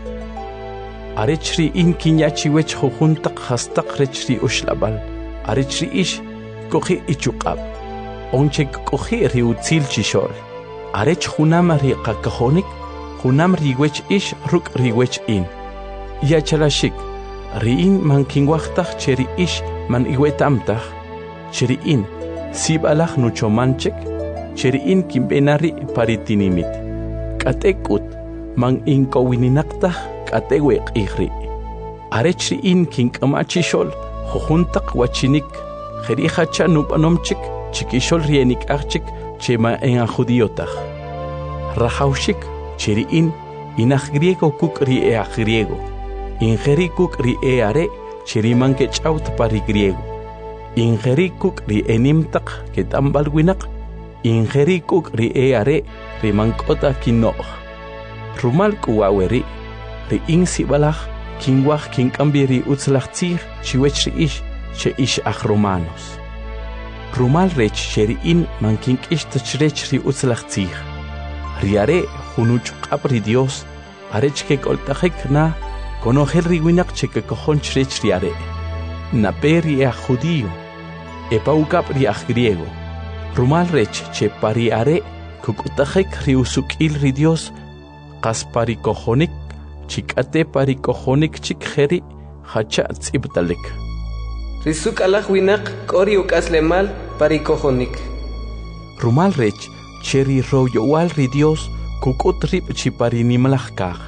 Arechri in kinyachiwech jujuntaq hastaq rechri ushlabal. Arechri ish koji ichuqab. Onche koji ri utzil chishol. Arech junam ri qakajonik, junam riwech ish ruk riwech in. Yachalashik, ri in man kinwajtaj cheri ish man iwetamtaj. Cheri in sibalaj nuchomanchek, cheri in kinbenari paritinimit. Katekut man inkowininaktah katewe q'ijri. Arechri in kink'amachishol jujuntaq wachinik jerijacha nupanomchik chikishol rienik archik chema en a judiotaj. Rajawshik cheri in inaj griego kuk ri a griego. Injeri kuk ri are cheri man kech'awt pari griego. Injeri kuk ri enimtaq ketambal winak. Injeri kuk ri are ri mankota kinoj. Rumal kuwaweri ri in sibalaj kinwaj kinkambiri utzlaj tzij chiwech ri ish che ish aj romanos. Rumal rech cheri in man kink'ixtach rech ri utzlaj tzij. Riare junuchq'ab ri Dios arech kek'oltajik na konojel ri winak che kekojonch rech riare. Nape ri aj judío, epawkab ri aj griego. Rumal rech che pariare kuk'utajik ri usuk'il ri Dios qas parikojonik chik'ate parikojonik chik jeri hacha tz'ibtalik. Risuk alaj winaq k'ori uk'aslemal parikojonik. Rumal rech cheri royowal ri Dios kuk'ut rib chiparinimlaj kaj.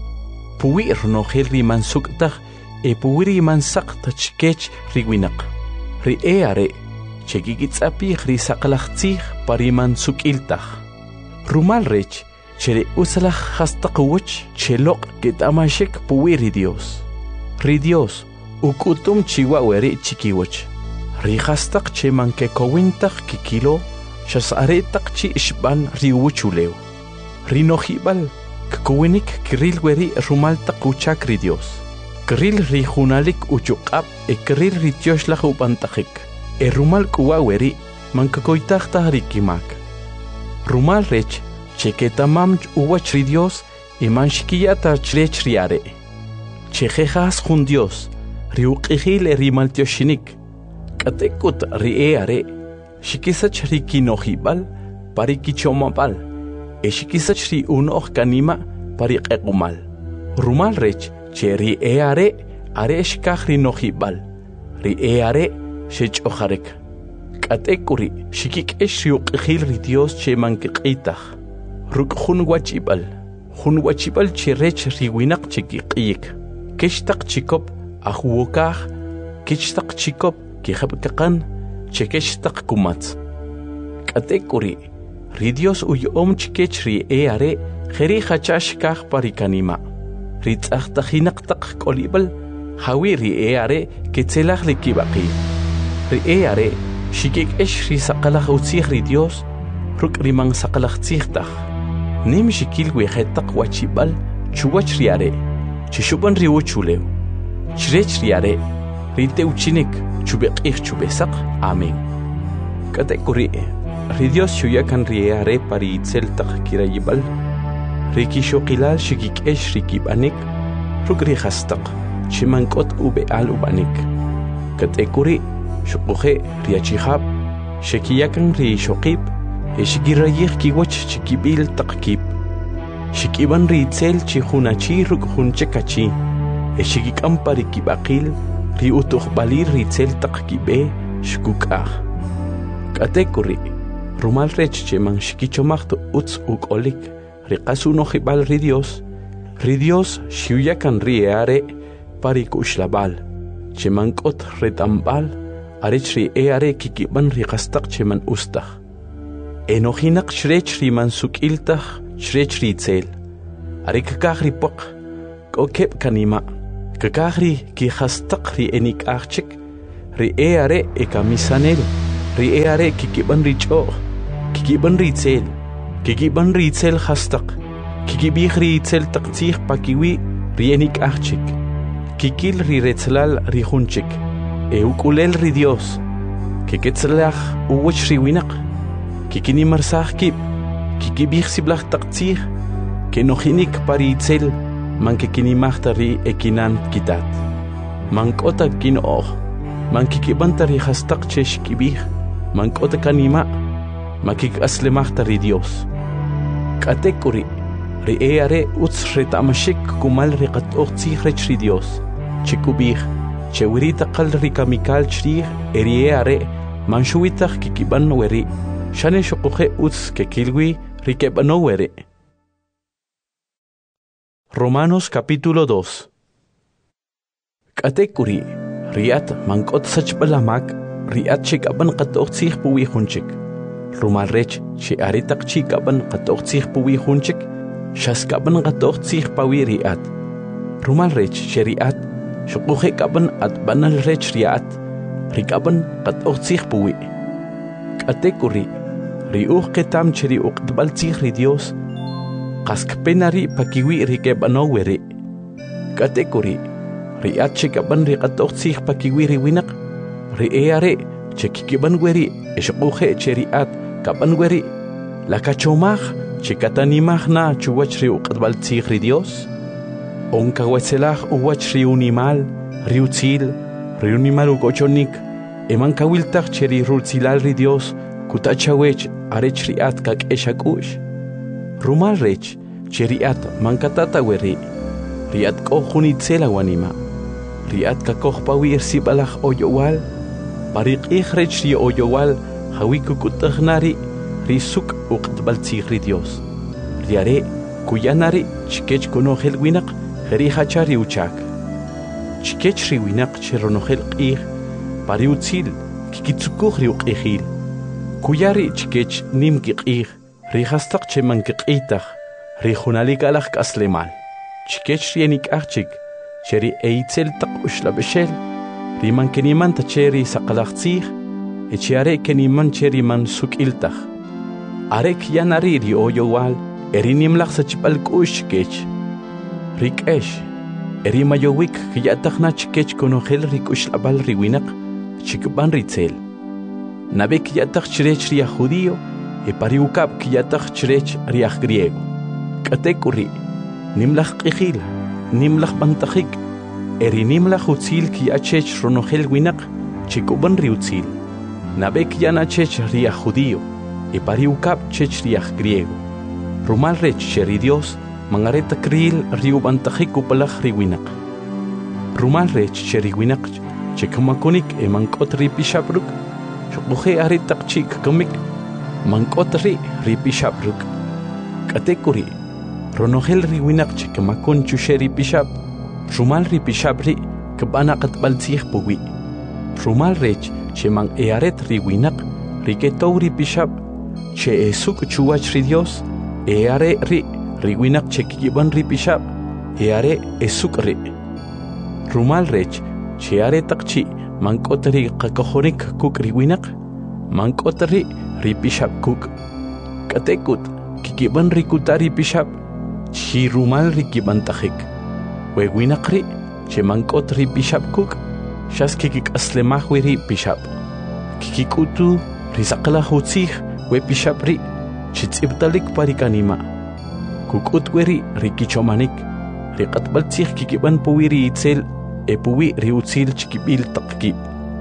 Puwi runojel ri mansuk'taj puwi ri mansaqta chikech ri winaq. Ri are chekikitz'apij ri saqlaj tzij parimansuk'iltaj. Rumal rech cheri uslaj hastaqwach cheloq ketamashek puwi ri Dios. Ri Dios uk'utum chiwaweri chikiwach. Ri hastaq che mankekowintaj kikilo xas'aretaq chi ixb'an ri wuchulew. Ri nojib'al kkuwinik kiril weri rumaltaq uchak ri Dios. Kiril ri junalik uchuq'ab kiril ri tioxlaj ub'antajik. Rumal kuwaweri mankakoytajtaj ri kimak. Rumal rech cheketamam uwach ri Dios man xikiyata chrech riare. Chejejas jun Dios ri uq'ijil ri maltioxinik. Katekut ri are xikisach ri kinojib'al pari kichomab'al. Xikisach ri unoj kanima pari q'equmal. Rumal rech che ri are xkaj ri nojib'al. Ri are xech'ojarek. K'atekuri xikik'ex ri uq'ijil ri Dios che mankiq'itaj. Ruk' jun wachib'al che rech ri winaq che kiq'iyik. Kextaq chikop ajwokaj, kextaq chikop kijab'kaqan, che kextaq kumatz. K'atekuri ri Dios uyo'om chikech ri are jeri jachax kaj pari kanima. Ri tz'ajtajinaqtaq k'olib'al jawi ri are ketzelaj li kib'aqi. Ri are xikik'ex ri saqalaj utzij ri Dios ruk' ri mansaqlaj tzijtaj. Nim xikil wiejetaq wachib'al chuwach ri are chixub'an ri wuchulew. Chrech ri are ri teuchinik chubeq'ij chubesaq. Amén. K'atekuri ri Dios xuyakan ri are pari itzeltaq kirayib'al. Ri kixoqilal xikik'ex ri kib'anik ruk' ri hastaq chimank'ot ub'e'al ub'anik. K'atekuri xuquje ri achijab xekiyakan ri xoqib xikirayij kiwach chikib'il taq kib. Xikib'an ri itzel chi junachi ruk' jun chekachi. Xikik'am pari kib'aqil ri utujb'alir ri itzel taq kib'e xkuk'aj. K'atekuri rumal rech che man xikichomaj utz uk'olik ri qas unojib'al ri Dios xyuyakan ri are pari ku'xlab'al che man k'ot ret'amb'al arech ri are kikib'an ri qastaq che man ustaj. Enojinaq chrech ri mansuk'iltaj chrech ri itzel. Ari kakahri pok, kokep kanima. Kakahri ki hastak ri enik archik, ri are e kamisanel, ri are kikiban ri cho, kikiban ri tsel, kikiban ri tsel hastak, kikibih ri tsel taktsih pakiwi ri enik archik, kikil ri retzlal ri hunchik, e ukulel ri Dios, kiketzlach uwach ri winak, kikinimarsah kip, kikibih siblach taktsih, kenohinik pari tsel, man kikinimahta ri ekinan kitat. Man kota kinoh, man kikibanta ri hastak chesh kibih, man kota kanima, man kikaslemahta ri Dios. Katekuri, ri eare uts retamashik kumal ri katoch rech ri Dios. Chikubih, chewirita kal ri kamikal chrih, eri eare, man shuitach kikiban weri, shane shokuhe uts kekilwi ri kebano weri. Romanos capítulo 2. Katekuri, riat mankot sachbalamak, riat chikaban katochich puwi hunchik. Rumal rech, chi aritak chikaban katochich puwi hunchik, shaskaban katochich pawi riat. Rumal rech, sheriat, shukuhe kaban at banal rech riat, rikaban katochich puwi. Katekuri, riuch ketam cheri uktbalchich ri Dios, Kaskpenari pakiwi rikebano weri. Katekuri, riat chikaban rikatochich pakiwi riwinak, rieare chekikiban weri, eshukuhe cheriat kaban weri, lakachomach chikatanimach na chuwach riukatbalchich ri Dios, onkawetzelach uwach riunimal, riutzil, riunimal ugochonik, emankawiltach cheri rutzilal ri Dios, kutachawech arech riat kak eshakush. Rumal rech, cheriat mankatata weri, riat kohuni tsela wanima, riat kakoh pawir sibalach oyowal, parik rech ri oyowal, hawikukutahnari, risuk uqtbaltzich ri Dios. Riare, kuyanari, chikech konohel winak, herihachari uchak. Chikech ri winak cheronohel qih, pariutzil, kikitsukuh ri uqihil. Kuyari chikech nim qih, Rihastak cheman kikitach, rihunalik alach kaslemal. Chikech rienik archik, cheri eitzel tak ushlabeshel, riman keniman ta cheri sakalachtzich, echiare keniman cheri man sukiltach. Arek yanari ri oyowal, erinimlach sachipal kush kech. Rikesh, erimayowik kiyatach na chikech konohel rikushlabal riwinak, chikban ritzel. Nabek yatach chirech ria judío, e pariukap kiyatach chirech riach griego. Katekuri, nimlach qihil, nimlach bantachik, nimlach utzil kiyachech ronohel winak, chikuban riutzil. Nabek yanachech riach judío, e pariukap chech riach griego. Rumal rech cheri Dios, mangareta kril riu bantachik upalach riwinak. Rumal rech cheri winak, chekamakonik e mankot ripishabruk, shukuhe aritak chik kamik, mankotri ripishabruk. Katekuri, ronohel riwinak chikamakon chusheri pishab, rumal ripishabri, kabanakat baltzich puwi. Rumal rech, che mang earet riwinak, riketou ripishab, che esuk chuwach ri Dios, eare riwinak chekiban ripishab, eare esuk ri. Rumal rech, che are takchi, mankotri kakahonik kuk riwinak, mankotri ripishab kuk. Katekut, kikiban rikutari pishab, chi rumal rikiban tahik. Wewinakri, che mankot ripishab kuk, shas kikik aslemahwi ripishab. Kikikutu, risakla hutzih, we pishabri, chitzibtalik parikanima. Kukutweri rikichomanik, rikatbaltzih kikiban puwiri itzel, e puwi riutzil chikibil takkib.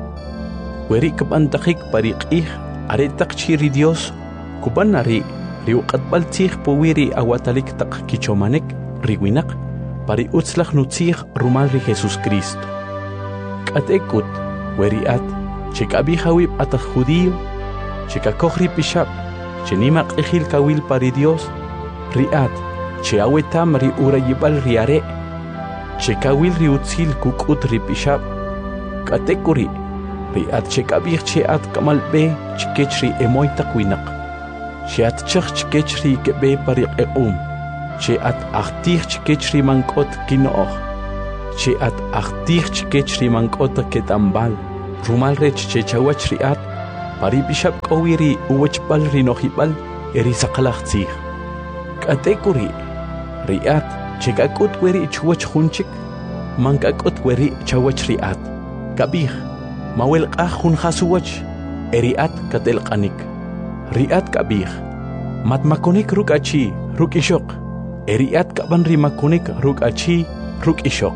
Weri kabantakik parikih, aretak chiri Dios, kubanari, riukatbaltzih puwiri awatalik tak kichomanik, riwinak, pari utzlach nutzih rumal ri Jesus Cristo. Katekut, weri at, chikabihawib atak judío, chikakohri pishab, chenimak ejil kawil pari Dios, riat, chiawetam ri urayibal riare, chekawil riutzil kukut ripishab. Katekuri, riat chekabih cheat kamalbe chikech ri emoy takwinak. Chiat chach chikech ri kebe parik che at achtich chikech rimankot kinoch, che at achtich chikech rimankot ketambal, rumal rech che chawach riat, pari bishap kowiri uwachbal rinohibal eri sakalachtzich. Katekuri riat che kakut weri chuwach hunchik, man kakut weri chawach riat. Kabih mawel qahun khasuwach eriat katelqanik. Riat kabih mat makonik ruk achi ruk ishok. Eriat kaban rimakonik ruk achi ruk ishok.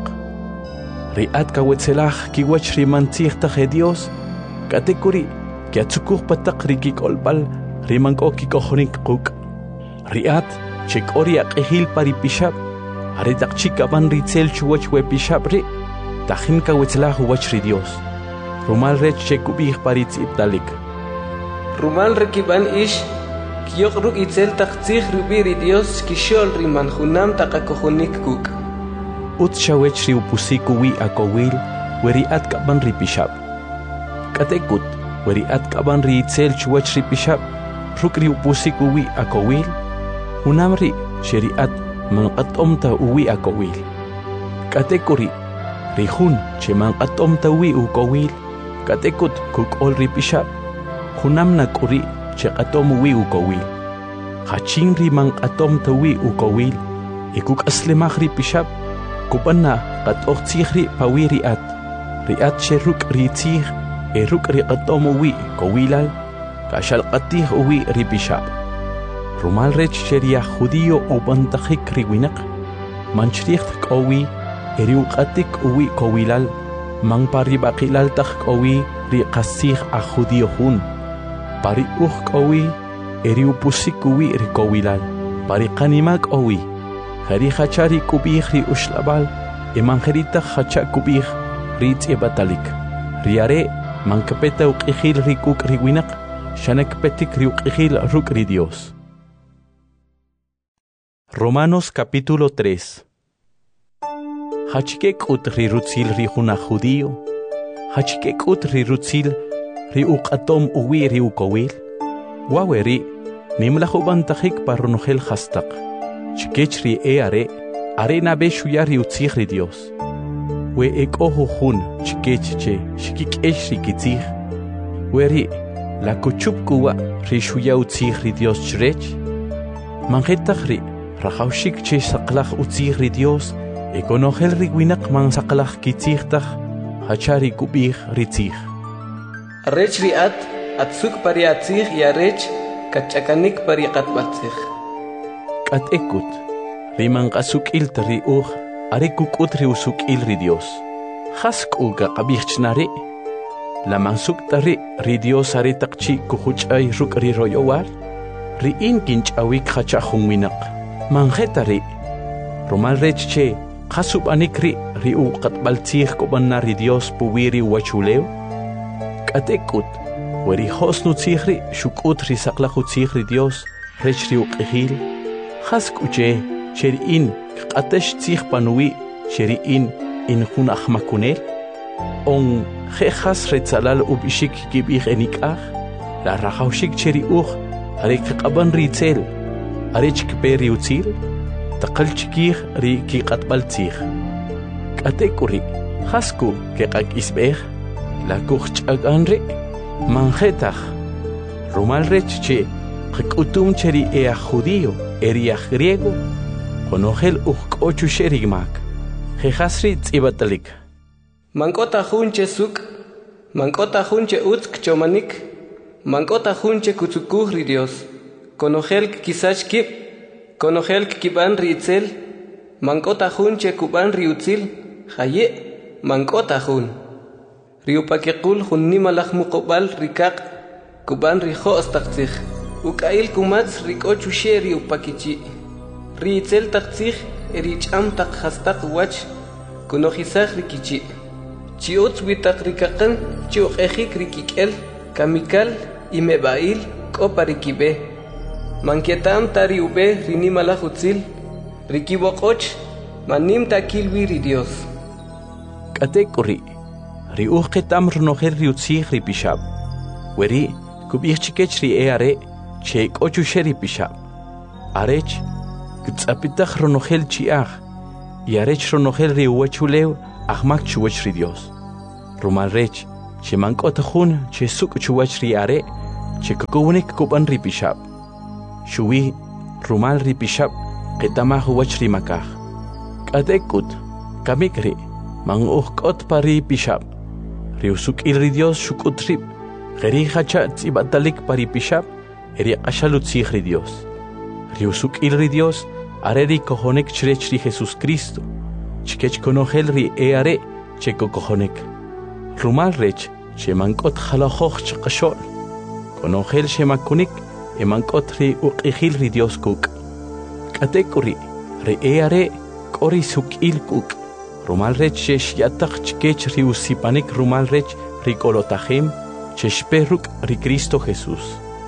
Riat kawetzelach kiwach rimantzich taje Dios. Katekuri kiatzukuch patak rikik olbal rimanko kikohonik kuk. Riat chek oriak ehil paripishab. Aretak chikaban ritzel chuwach wepishab ri. Tajin kawetzelach wach ri Dios. Rumal rech chekubih paritz iptalik. Rumal rekiban ish Kiyok ruk itzel taktzich rubiri Dios kishol riman hunam takakohonik kuk. Ut shawech ri upusiku wi akowil weri at kaban ripishab. Katekut weri at kaban ri itzel chuwach ripishab ruk ri upusiku wi akowil hunam ri sheri at manqatomta uwi akowil. Katekuri rihun che manqatomta wi ukowil katekut kukol ripishab hunam nakuri che qatom wi ukowil. Hachin rimang atom tawi ukowil. Ikuk aslemach ri pishab. Kupanna qatoq tsikhri pawiri at. Riat che ruk ri tsikh ruk ri qatom wi kowilal. Kashal qatih wi ri pishab. Rumal rech sheria judío ubantakhik ri winak. Manchricht kowi riu qatik wi kowilal. Mang pari baqilal takh kowi ri qasikh a judío hun. Pari kowi eriu pusik uwi rikowilal. Pari kanimak owi. Hari hachari kubih ri ushlabal. Emangerita hacha kubih ri tsebatalik. Riare mankapeta uqihil rikuk riwinak. Shanek petik ri uqihil ruk ri Dios. Romanos capítulo 3. Hachikek ut ri rutzil ri huna judío. Hachikek ut ri rutzil ri uqatom uwi ri ukowil. Waweri nimlahuban tahik parunojel hastak. Chikech ri are nabe shuya ri utzich ri Dios. We ekoho hun chikech che shikikesh ri kitzich. Weri la kuchup kuwa ri shuya utzich ri Dios chrech. Mangetach ri rahaushik che saklach utzich ri Dios. Ekonojel ri winak man saklach kitzich tach. Hachari kubich ri tzich. Rech riat atsuk pariatzich ya rech kachakanik pariqatbatzich. Kat ekut riman qasuk il tri are kukut ri usuk il ri Dios. Hask uga qabichchnari la mansuk tari ri Dios are takchi kuhuchay ruk ri royowar ri in kinchawik hacha hunwinak. Manjetari rumal rech che qasub anikri ri uqatbaltzich kobanna ri Dios puwiri wachuleo. Katekut weri hosnu tsikhri shukut ri saklakhu tsikhri Dios rech ri uqihil hask uche sheri in qatesh tsikh panui sheri in hun ahmakunel on khas retsalal ubishik kibih enikah la rahaushik sheri are qaban ri tsel are chkperi utzil taqal chikih ri ki qatbal tsikh katekuri hasku ke qak isbeh la kuch'aganri manjetach rumal rech che qikutum cheri judío eria griego konojel uqochu sherigmak jehasri tsibatalik mankota junche suk mankota junche utsk chomanik mankota junche kutsukuh ri Dios konojel kisach kib konojel kiban ritzel mankota junche kuban riutzil haye mankota jun riupakekul hunnimalach muqobal rikaq kuban riho astaqtzich ukail kumats rikochu she riupakichi ritzel taqtzich ericham taq hastaq wach kunojisach rikichi chiutz witaq rikaqan chiuqejik rikikel kamikal imebail koparikibe mankietam tariube rinimalach utzil rikiboqoch manim takilwi ri Dios katekuri ri uqetam rnojer ri utzich ri pishab weri kubich chikech ri are che kochu sheri pishab arech Gtzapitach ronogel chiach. Y arech ronogel riuachulew ahmak chuwach ri Dios. Rumal rech, che mankotahun, che suk chuwach ri are, che kukunik kuban ri pishab. Shuwi, rumal ri pishab, ketamah huwach ri makah. Katekut, kamikri, manguhkot pari pishab. Riusuk ri Dios shukutrib, geri hacha tzibatalik pari pishab, eri ashalut ri Dios. Riusuk ri Dios, areri kohonek chrech ri Jesus Cristo. Chikech konogel ri are, cheko kohonek. Rumal rech, che mankot halahoch chakashol. Konogel she makunik, e mankot ri uqihil ri Dios kuk. Katekuri, ri are, kori suk kuk. Rumal rech she shiatak chikech ri usipanik rumal rech ri kolotahim, che shperuk ri Cristo Jesus.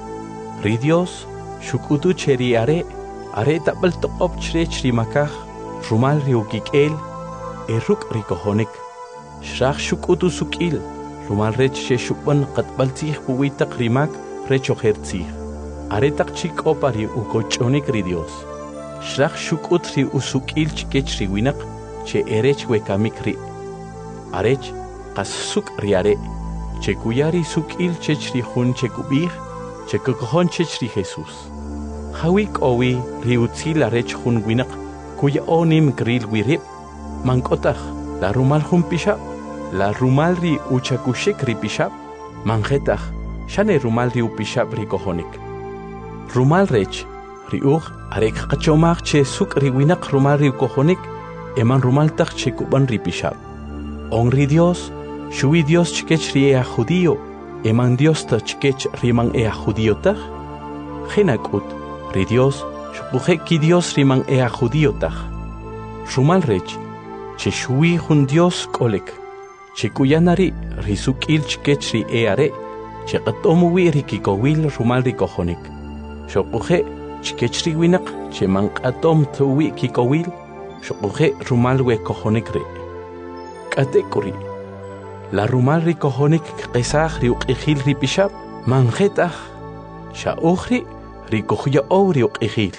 Ri Dios, shukutu che ri are tabal toqop chrech ri makah, rumal ri ukikel, eruk ri kohonek. Shrach shukutu sukil, rumal rech she shukban qatbaltzih puwitak rimak rech ojertzih. Are tak chik opari ukochonik ri Dios. Shrach shukut ri usukil chikech ri winak, che erech wekamik ri. Arech qas suk ri are, che kuyari sukil chech ri hun che kubih, che kokohon chech ri Jesus. Hawik owi ri utzil arech hun winak, kuya onim gril wirib, mankotach, la rumal hun pishab, la rumal ri uchakushik ri pishab, manjetach, shane rumal ri upishab ri kohonik. Rumal rech, ri arek kachomach che suk ri winak rumal ri kohonik, eman rumal tach che kuban ri pishab. On ri Dios, shui Dios chikech ri ea judío, eman Dios ta chikech riman ea judío tach. Genakut, ri Dios, shukuje ki Dios riman ea judío tach. Rumal rech, che shui hun Dios kolek, che kuyanari risukil chikech ri eare, che qatomuwi ri kikowil rumal ri kohonik. Shukuje chikech ri winak, che man qatom tuwi kikowil, shukuje rumal we kohonik re. Katekuri, la rumal ri kohonik qesach ri uqihil ri pishab, manjetach, shaukhri ri kohya ri uqihil.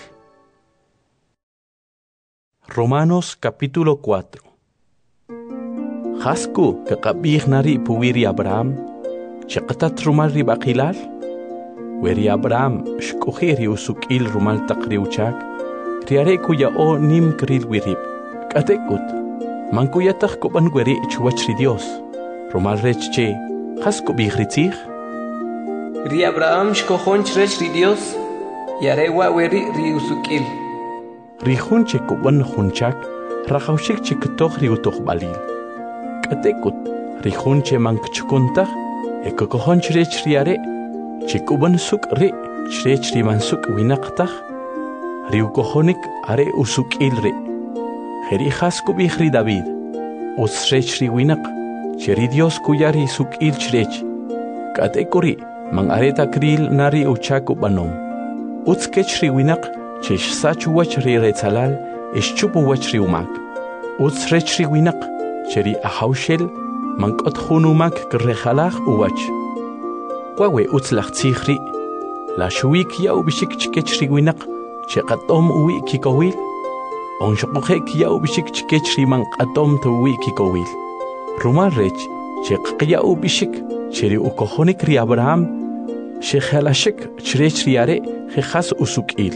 Romanos capítulo 4. Hasku kakabih nari puwiri Abraham, chaqatat rumal ri baqilal, weri Abraham shkuhiri usukil rumal taqri uchak, riare kuya o nim kril wirib. Katekut, mankuyatach kuban weri chuwach ri Dios, rumal rech che, hasku bihritzich? Ri Abraham shkohon chrech ri Dios, yare wa weri ri usukil. Rihun che kuban hunchak, rajaushik che ketoch ri utoch balil. Katekut, rihun che mankchukuntach, ekokohon chrech riare, che kuban suk ri, chrech ri mansuk winaqtach, ri ukohonik are usukil ri. Heri hasku bihri David, usrech ri winaq, che ri Dios kuyari sukil chrech. Katekuri, man areta kril nari uchaku banom. Utskech ri winaq, che sachu wach ri retzalal, chupu wach ri umak. Utsrech ri winaq, che ri ahaushel, mankot hunumak grejalach uwach. Wawe utslach tsikhri, la shuik ya ubishik chikech ri winaq, che qatom uwi kikowil. On shokhe ya ubishik chikech ri man qatom tuwi kikowil. Rumal rech, che qya ubishik, che ri ukohonik ri Abraham, she khalashik chrech ri are, he khas usukil.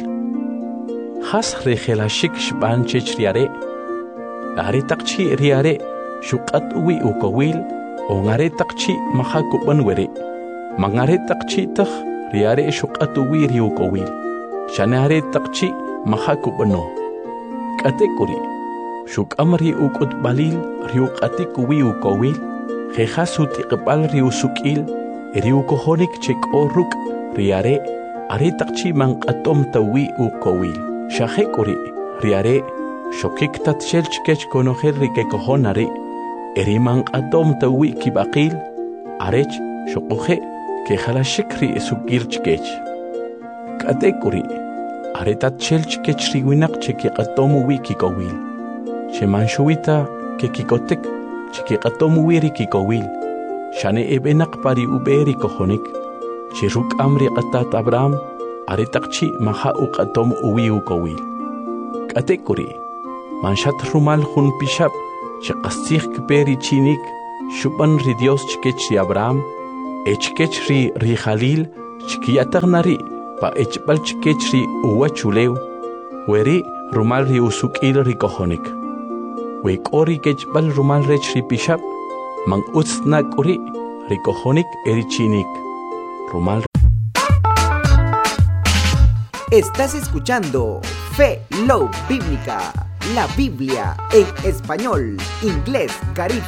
Khas rekhelashik shban chech riare, are takchi riare, shukat uwi ukowil, ongare takchi mahakuban were, mangare takchi takh riare shukat uwi ri ukowil, shanare takchi mahakubano. Katekuri, shuk amri ukut balil riukatik uwi ukowil, khasut iqbal ri usukil, ri ukohonik chek oruk riare, are takchi man qatom tawi ukowil. Shahekuri, riare, shokik tat shelchkech konogel rike kohonari, eriman atom tawi kibakil, arech, shokuhe, ke halashikri sukirchkech. Katekuri, aretat shelchkech riwinak cheki atomu wiki kowil. Shemanshuita ke kikotek, cheki atomu wiri kikowil. Shane ebenak pari uberi kohonik, shiruk amri qatat Abraham, aretakchi maha uqatom uwi ukowil. atekuri manshat rumal hun pishap chaqasih kperi chinik shuban ri Dios chkech ri Abraham echkech ri Khalil chkiyatagnari pa echbal chkech ri uwachulew weri rumal ri usukil ri kohonik we kori kechbal rumal rech ri pishap man utsnak uri ri kohonik eri chinik rumal. Estás escuchando Fe Love Bíblica, la Biblia en español, inglés, caribe.